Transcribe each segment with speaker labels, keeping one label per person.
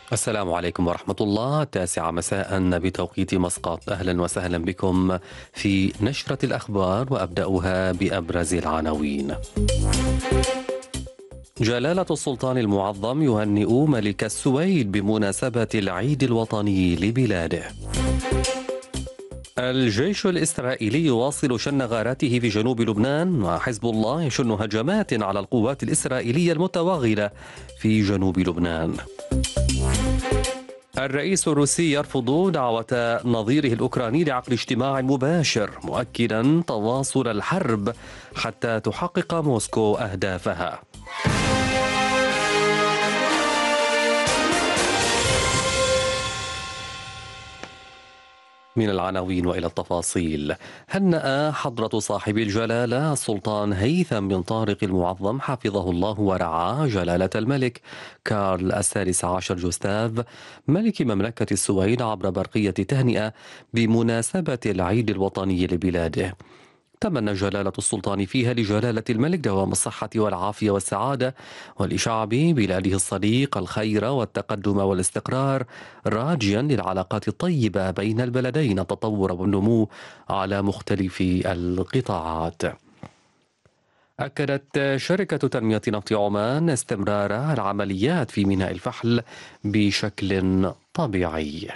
Speaker 1: السلام عليكم ورحمة الله. 9 مساء بتوقيت مسقط. أهلا وسهلا بكم في نشرة الأخبار، وأبدأها بأبرز العناوين. جلالة السلطان المعظم يهنئ ملك السويد بمناسبة العيد الوطني لبلاده. الجيش الإسرائيلي يواصل شن غاراته في جنوب لبنان، وحزب الله يشن هجمات على القوات الإسرائيلية المتوغلة في جنوب لبنان. الرئيس الروسي يرفض دعوة نظيره الأوكراني لعقد اجتماع مباشر، مؤكدا تواصل الحرب حتى تحقق موسكو أهدافها. من العناوين وإلى التفاصيل. هنأ حضرة صاحب الجلالة السلطان هيثم بن طارق المعظم حفظه الله ورعاه جلالة الملك كارل السادس عشر جوستاف ملك مملكة السويد عبر برقية تهنئة بمناسبة العيد الوطني لبلاده. تمنى جلالة السلطان فيها لجلالة الملك دوام الصحة والعافية والسعادة، ولشعب بلاده الصديق الخير والتقدم والاستقرار، راجيا للعلاقات الطيبة بين البلدين التطور والنمو على مختلف القطاعات. أكدت شركة تنمية نفط عمان استمرار العمليات في ميناء الفحل بشكل طبيعي.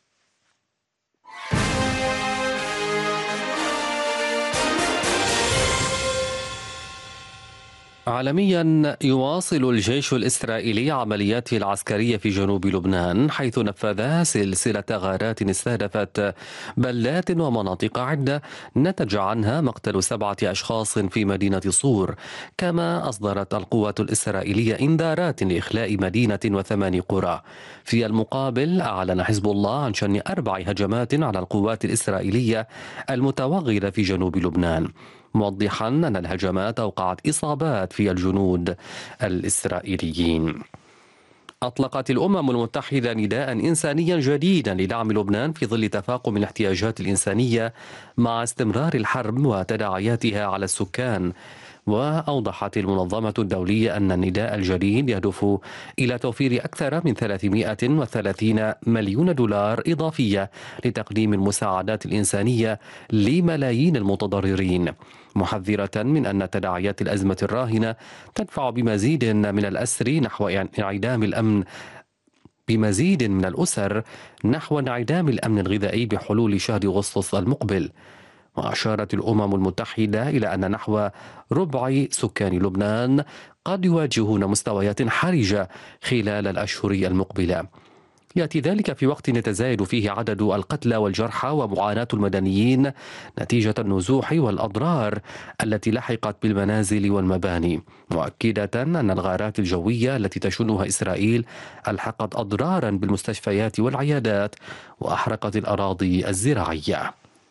Speaker 1: عالميا، يواصل الجيش الإسرائيلي عملياته العسكرية في جنوب لبنان، حيث نفذ سلسلة غارات استهدفت بلدات ومناطق عدة نتج عنها مقتل 7 أشخاص في مدينة صور. كما أصدرت القوات الإسرائيلية إنذارات لإخلاء مدينة و8 قرى. في المقابل، أعلن حزب الله عن شن 4 هجمات على القوات الإسرائيلية المتوغلة في جنوب لبنان، موضحا أن الهجمات أوقعت إصابات في الجنود الإسرائيليين. أطلقت الأمم المتحدة نداء إنسانيا جديدا لدعم لبنان في ظل تفاقم الاحتياجات الإنسانية مع استمرار الحرب وتداعياتها على السكان. وأوضحت المنظمة الدولية أن النداء الجديد يهدف إلى توفير أكثر من 330 مليون دولار إضافية لتقديم المساعدات الإنسانية لملايين المتضررين، محذرة من أن تداعيات الأزمة الراهنة تدفع بمزيد من الأسر نحو انعدام الأمن بمزيد من الأسر نحو انعدام الأمن الغذائي بحلول شهر أغسطس المقبل. وأشارت الأمم المتحدة إلى أن نحو ربع سكان لبنان قد يواجهون مستويات حرجة خلال الأشهر المقبلة. يأتي ذلك في وقت يتزايد فيه عدد القتلى والجرحى ومعاناة المدنيين نتيجة النزوح والأضرار التي لحقت بالمنازل والمباني، مؤكدة أن الغارات الجوية التي تشنها إسرائيل ألحقت أضرارا بالمستشفيات والعيادات وأحرقت الأراضي الزراعية.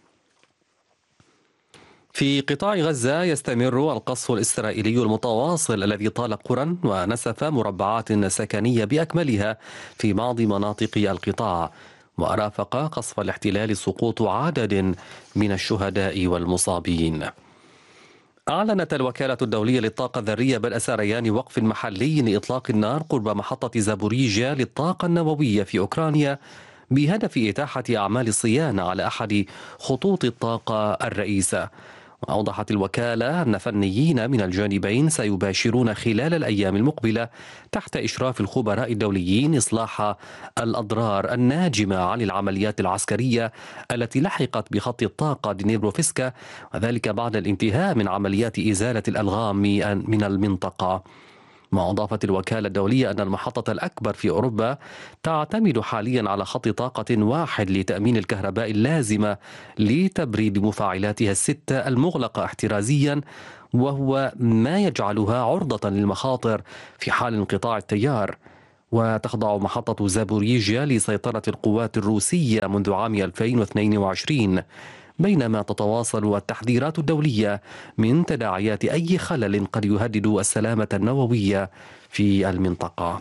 Speaker 1: في قطاع غزة يستمر القصف الإسرائيلي المتواصل الذي طال قرى ونسف مربعات سكنية بأكملها في بعض مناطق القطاع، ورافق قصف الاحتلال سقوط عدد من الشهداء والمصابين. أعلنت الوكالة الدولية للطاقة الذرية بدء سريان وقف محلي لإطلاق النار قرب محطة زابوريجيا للطاقة النووية في أوكرانيا، بهدف إتاحة أعمال الصيانة على أحد خطوط الطاقة الرئيسة. وأوضحت الوكالة أن فنيين من الجانبين سيباشرون خلال الأيام المقبلة تحت إشراف الخبراء الدوليين إصلاح الأضرار الناجمة عن العمليات العسكرية التي لحقت بخط الطاقة دنيبروفسكا، وذلك بعد الانتهاء من عمليات إزالة الألغام من المنطقة. ما أضافت الوكالة الدولية أن المحطة الأكبر في أوروبا تعتمد حاليا على خط طاقة واحد لتأمين الكهرباء اللازمة لتبريد مفاعلاتها الستة المغلقة احترازيا، وهو ما يجعلها عرضة للمخاطر في حال انقطاع التيار. وتخضع محطة زابوريجيا لسيطرة القوات الروسية منذ عام 2022، بينما تتواصل التحذيرات الدولية من تداعيات أي خلل قد يهدد السلامة النووية في المنطقة.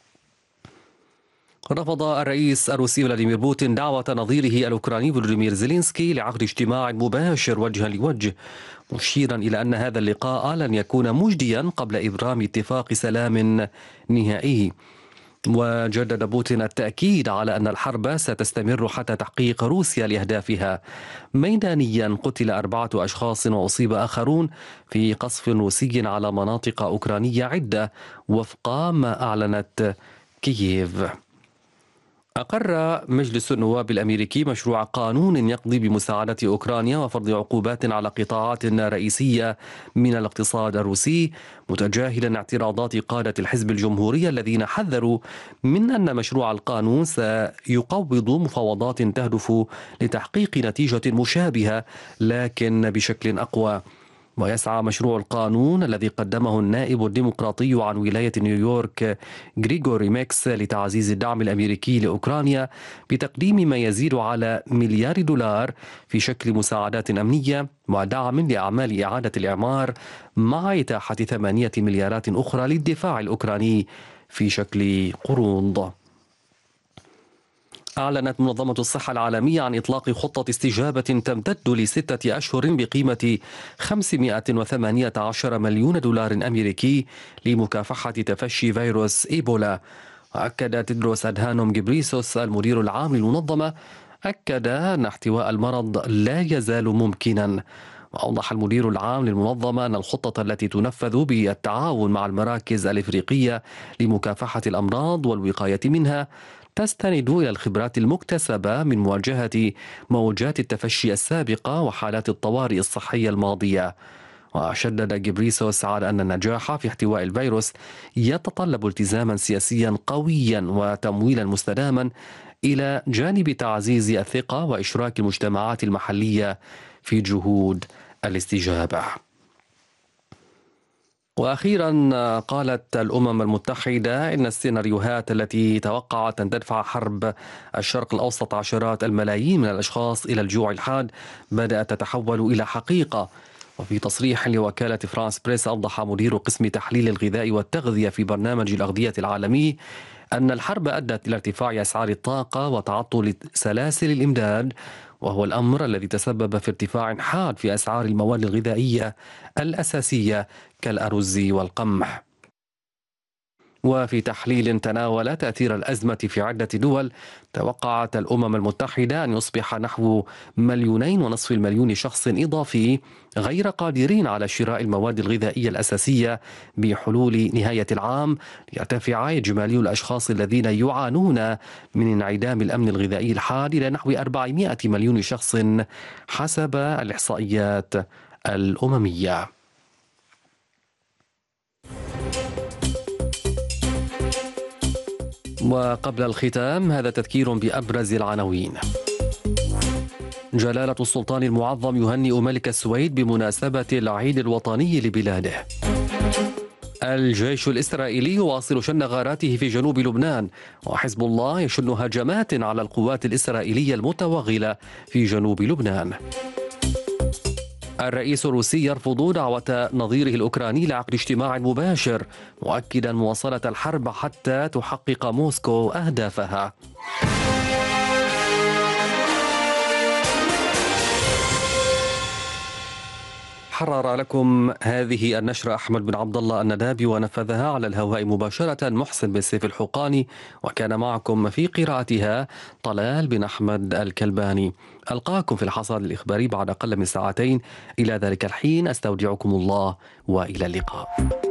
Speaker 1: رفض الرئيس الروسي فلاديمير بوتين دعوة نظيره الأوكراني فولوديمير زيلينسكي لعقد اجتماع مباشر وجها لوجه، مشيرا إلى أن هذا اللقاء لن يكون مجديا قبل إبرام اتفاق سلام نهائي. وجدد بوتين التأكيد على أن الحرب ستستمر حتى تحقيق روسيا لأهدافها. ميدانيا قتل 4 أشخاص وأصيب آخرون في قصف روسي على مناطق أوكرانية عدة وفق ما أعلنت كييف. أقر مجلس النواب الأمريكي مشروع قانون يقضي بمساعدة أوكرانيا وفرض عقوبات على قطاعات رئيسية من الاقتصاد الروسي، متجاهلا اعتراضات قادة الحزب الجمهوري الذين حذروا من أن مشروع القانون سيقوض مفاوضات تهدف لتحقيق نتيجة مشابهة لكن بشكل أقوى. ويسعى مشروع القانون الذي قدمه النائب الديمقراطي عن ولاية نيويورك غريغوري ميكس لتعزيز الدعم الأمريكي لأوكرانيا بتقديم ما يزيد على $1,000,000,000 في شكل مساعدات أمنية ودعم لأعمال إعادة الإعمار، مع إتاحة 8 مليارات أخرى للدفاع الأوكراني في شكل قروض. أعلنت منظمة الصحة العالمية عن إطلاق خطة استجابة تمتد ل6 أشهر بقيمة $518 مليون أمريكي لمكافحة تفشي فيروس إيبولا. وأكد تيدروس أدهانوم جبريسوس المدير العام للمنظمة أكد أن احتواء المرض لا يزال ممكنا. وأوضح المدير العام للمنظمة أن الخطة التي تنفذ بالتعاون مع المراكز الإفريقية لمكافحة الأمراض والوقاية منها تستند إلى الخبرات المكتسبة من مواجهة موجات التفشي السابقة وحالات الطوارئ الصحية الماضية. وشدد جبريسوس على أن النجاح في احتواء الفيروس يتطلب التزاما سياسيا قويا وتمويلا مستداما، إلى جانب تعزيز الثقة وإشراك المجتمعات المحلية في جهود الاستجابة. وأخيرا قالت الأمم المتحدة إن السيناريوهات التي توقعت أن تدفع حرب الشرق الأوسط عشرات الملايين من الأشخاص إلى الجوع الحاد بدأت تتحول إلى حقيقة. وفي تصريح لوكالة فرانس بريس أوضح مدير قسم تحليل الغذاء والتغذية في برنامج الأغذية العالمي أن الحرب أدت إلى ارتفاع أسعار الطاقة وتعطل سلاسل الإمداد، وهو الأمر الذي تسبب في ارتفاع حاد في أسعار المواد الغذائية الأساسية كالأرز والقمح. وفي تحليل تناول تأثير الأزمة في عدة دول، توقعت الأمم المتحدة أن يصبح نحو 2.5 مليون شخص إضافي غير قادرين على شراء المواد الغذائية الأساسية بحلول نهاية العام، ليرتفع إجمالي الأشخاص الذين يعانون من انعدام الأمن الغذائي الحاد إلى نحو 400 مليون شخص حسب الإحصائيات الأممية. وقبل الختام هذا تذكير بأبرز العناوين. جلالة السلطان المعظم يهنئ ملك السويد بمناسبة العيد الوطني لبلاده. الجيش الإسرائيلي يواصل شن غاراته في جنوب لبنان، وحزب الله يشن هجمات على القوات الإسرائيلية المتوغلة في جنوب لبنان. الرئيس الروسي يرفض دعوة نظيره الأوكراني لعقد اجتماع مباشر، مؤكدا مواصلة الحرب حتى تحقق موسكو أهدافها. حرر لكم هذه النشرة أحمد بن عبد الله الندابي، ونفذها على الهواء مباشرة محسن بن سيف الحقاني، وكان معكم في قراءتها طلال بن أحمد الكلباني. ألقاكم في الحصاد الإخباري بعد أقل من ساعتين. إلى ذلك الحين أستودعكم الله وإلى اللقاء.